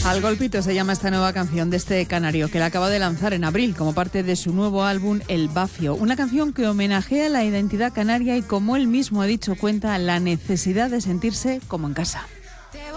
Al golpito se llama esta nueva canción de este canario, que la acaba de lanzar en abril como parte de su nuevo álbum El Bafio. Una canción que homenajea la identidad canaria y, como él mismo ha dicho, cuenta la necesidad de sentirse como en casa.